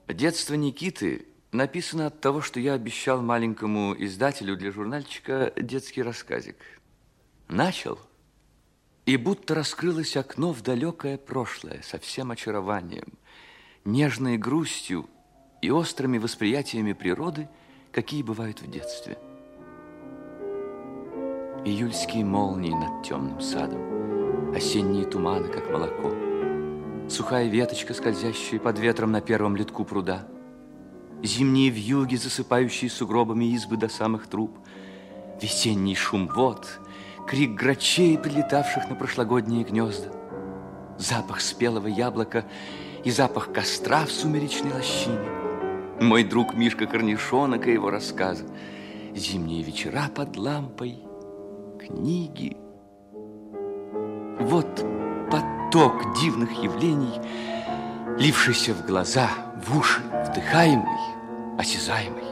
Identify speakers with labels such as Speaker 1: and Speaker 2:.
Speaker 1: Детство Никиты написано от того, что я обещал маленькому издателю для журнальчика детский рассказик. Начал, и будто раскрылось окно в далекое прошлое со всем очарованием, нежной грустью и острыми восприятиями природы, какие бывают в детстве. Июльские молнии над темным садом, осенние туманы, как молоко, сухая веточка, скользящая под ветром на первом ледку пруда, зимние вьюги, засыпающие сугробами избы до самых труб, весенний шум вод, крик грачей, прилетавших на прошлогодние гнезда, запах спелого яблока и запах костра в сумеречной лощине, мой друг Мишка Корнишонок и его рассказы, зимние вечера под лампой, книги. Вот поток дивных явлений, лившийся в глаза, в уши, вдыхаемый, осязаемый.